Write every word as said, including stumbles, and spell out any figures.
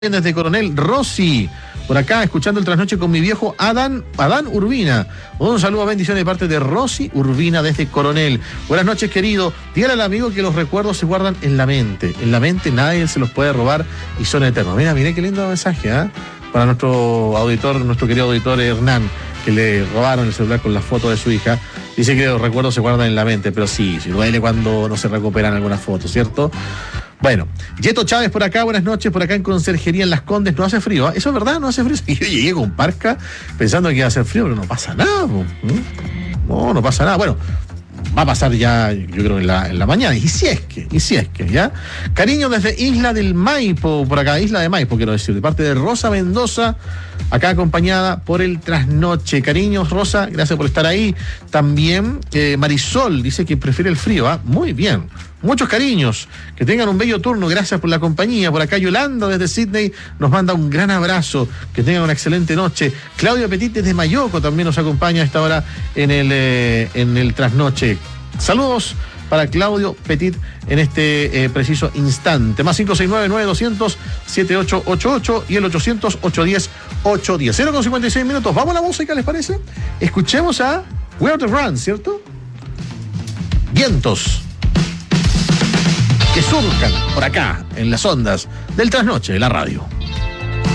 Desde Coronel, Rosy, por acá, escuchando el trasnoche con mi viejo Adán, Adán Urbina. Un saludo, bendiciones de parte de Rosy Urbina desde Coronel. Buenas noches, querido. Dígale al amigo que los recuerdos se guardan en la mente. En la mente nadie se los puede robar y son eternos. Mira, mire qué lindo mensaje, ¿eh? Para nuestro auditor, nuestro querido auditor Hernán, que le robaron el celular con la foto de su hija. Dice que los recuerdos se guardan en la mente, pero sí, sí duele cuando no se recuperan algunas fotos, ¿cierto? Bueno, Yeto Chávez por acá, buenas noches, por acá en Conserjería en Las Condes, no hace frío, ¿eh? Eso es verdad, no hace frío. Y yo llegué con parca pensando que iba a hacer frío, pero no pasa nada, ¿no? No, no pasa nada. Bueno, va a pasar ya, yo creo, en la, en la mañana, y si es que, y si es que, ¿ya? Cariño desde Isla del Maipo, por acá, Isla de Maipo, quiero decir, de parte de Rosa Mendoza, acá acompañada por el trasnoche. Cariños, Rosa, gracias por estar ahí. También eh, Marisol dice que prefiere el frío, ¿ah? Muy bien. Muchos cariños, que tengan un bello turno, gracias por la compañía. Por acá Yolanda desde Sydney nos manda un gran abrazo, que tengan una excelente noche. Claudio Petit desde Mayoco también nos acompaña a esta hora en el, eh, en el trasnoche. Saludos para Claudio Petit en este eh, preciso instante. Más cinco seis nueve, nueve doscientos, siete ocho ocho ocho y el ochocientos, ochocientos diez, ochocientos diez. cero con cincuenta y seis minutos. Vamos a la música, ¿les parece? Escuchemos a Where the Run, ¿cierto? Vientos que surcan por acá, en las ondas del trasnoche de la radio.